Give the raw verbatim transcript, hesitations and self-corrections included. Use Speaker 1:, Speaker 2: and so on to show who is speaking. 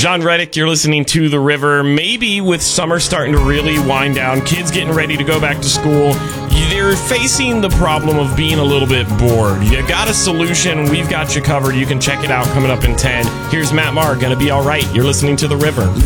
Speaker 1: John Reddick, you're listening to The River. Maybe with summer starting to really wind down, kids getting ready to go back to school, they're facing the problem of being a little bit bored. You got a solution. We've got you covered. You can check it out coming up in ten. Here's Matt Maher, Gonna Be All Right. You're listening to The River.